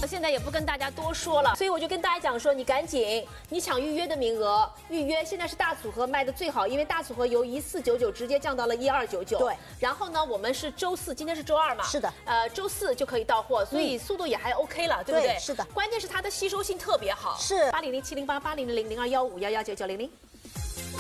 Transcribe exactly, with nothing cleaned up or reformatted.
我现在也不跟大家多说了，所以我就跟大家讲说，你赶紧，你抢预约的名额，预约现在是大组合卖的最好，因为大组合由一四九九直接降到了一二九九。对，然后呢，我们是周四，今天是周二嘛？是的。呃，周四就可以到货，所以速度也还 OK 了，对不对？是的。关键是它的吸收性特别好。是。八零零七零八八零零零二幺五幺幺九九零零。